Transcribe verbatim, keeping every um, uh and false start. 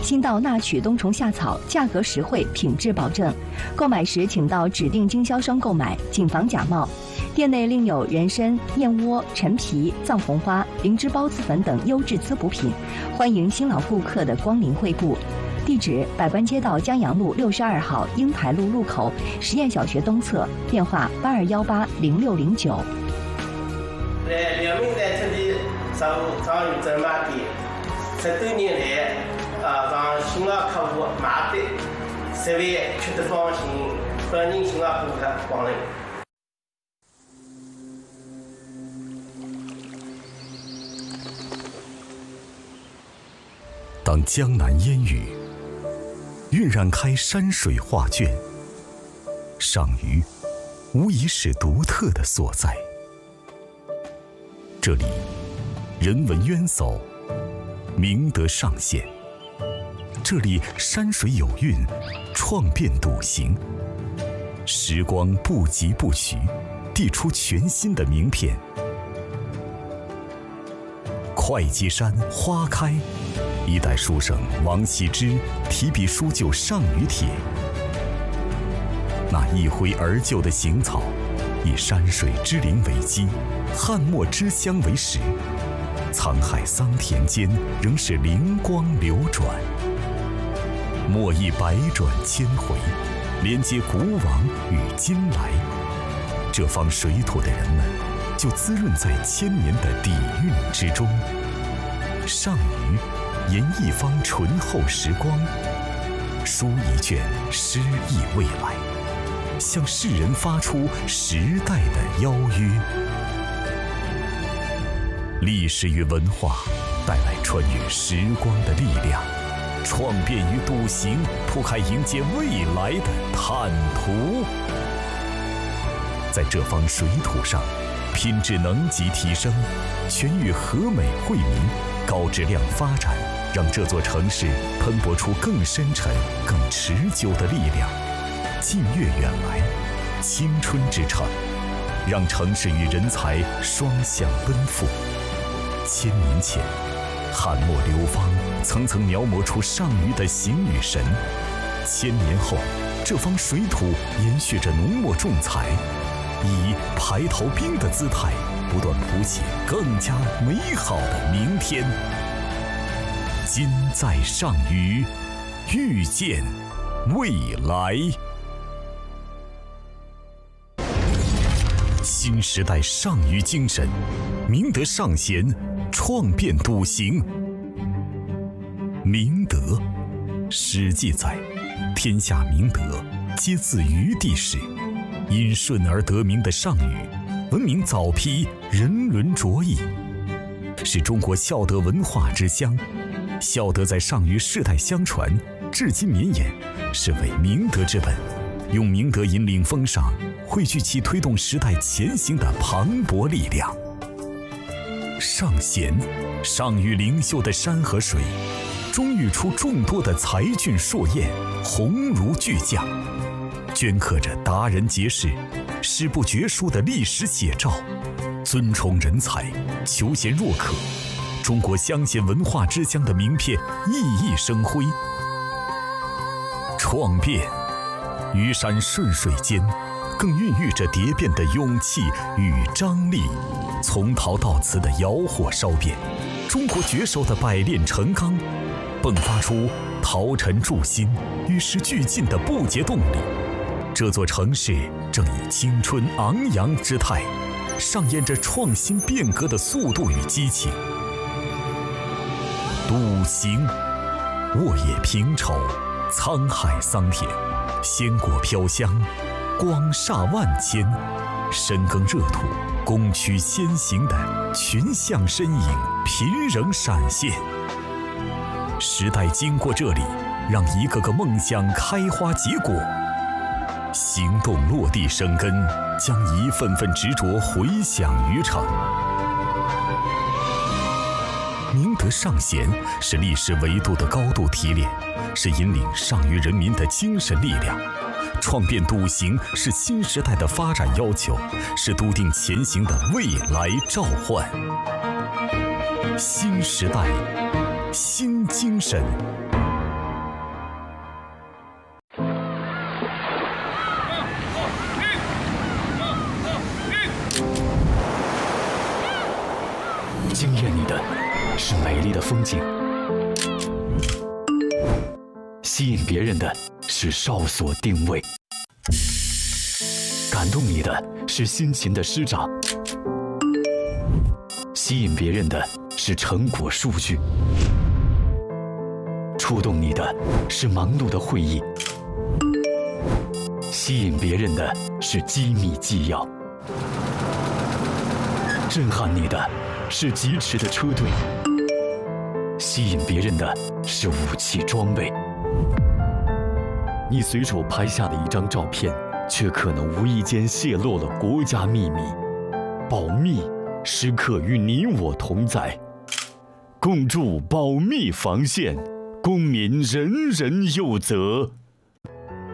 新稻纳曲冬虫夏草，价格实惠，品质保证。购买时请到指定经销商购买，谨防假冒。店内另有人参、燕窝、陈皮、藏红花、灵芝孢子粉等优质滋补品，欢迎新老顾客的光临惠顾。地址：百官街道江阳路六十二号英台路路口实验小学东侧，电话：八二幺八零六零九。 在辽宁在这里商务常有专卖店，十多年来啊，让新老客户买的十万吃得放心，欢迎新老顾客光临。 当江南烟雨晕染开山水画卷，上虞无疑是独特的所在。这里人文渊薮，明德尚显；这里山水有韵，创变笃行。时光不疾不徐，递出全新的名片。会稽山花开，一代书圣王羲之提笔书就《上虞帖》，那一挥而就的行草，以山水之灵为基，汉墨之乡为始，沧海桑田间仍是灵光流转。墨意百转千回，连接古往与今来，这方水土的人们就滋润在千年的底蕴之中。上虞吟一方醇厚时光，书一卷诗意未来，向世人发出时代的邀约。历史与文化带来穿越时光的力量，创变与笃行铺开迎接未来的坦途。在这方水土上，品质能级提升，全域和美惠民，高质量发展，让这座城市喷薄出更深沉、更持久的力量。近月远来，青春之城，让城市与人才双向奔赴。千年前，汉墨流芳层层描摹出上虞的形与神；千年后，这方水土延续着浓墨重彩，以排头兵的姿态，不断谱写更加美好的明天。今在上虞，遇见未来。新时代上虞精神，明德尚贤，创变笃行。明德，史记载，天下明德，皆自虞地始。因舜而得名的上虞，闻名早批，人伦卓异，是中国孝德文化之乡。孝德在上虞世代相传，至今绵延，是为明德之本。用明德引领风尚，汇聚其推动时代前行的磅礴力量。上贤，上虞灵秀的山和水，终育出众多的才俊硕彦，鸿儒巨匠，镌刻着达人杰士、史不绝书的历史写照，尊崇人才，求贤若渴，中国乡贤文化之乡的名片熠熠生辉。创变，虞山顺水间，更孕育着蝶变的勇气与张力。从陶到瓷的窑火烧变，中国绝手的百炼成钢，迸发出陶尘铸新、与时俱进的不竭动力。这座城市正以青春昂扬之态，上演着创新变革的速度与激情。笃行，沃野平畴，沧海桑田，鲜果飘香，光煞万千。深耕热土，攻取先行的群像身影频仍闪现。时代经过这里，让一个个梦想开花结果，行动落地生根，将一份份执着回响于城。明德尚贤是历史维度的高度提炼，是引领上虞人民的精神力量。创变笃行是新时代的发展要求，是笃定前行的未来召唤。新时代，新精神， 的风景。吸引别人的是哨所定位，感动你的是辛勤的师长，吸引别人的是成果数据，触动你的是忙碌的会议，吸引别人的是机密纪要，震撼你的是疾驰的车队，吸引别人的是武器装备。你随手拍下的一张照片，却可能无意间泄露了国家秘密。保密时刻与你我同在，共筑保密防线，公民人人有责。